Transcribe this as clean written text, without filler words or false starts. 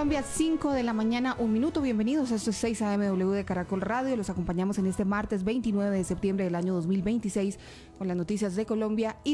Colombia, 5 de la mañana, 1 minuto. Bienvenidos a esto es 6 AMW de Caracol Radio. Los acompañamos en este martes 29 de septiembre del año 2026 con las noticias de Colombia y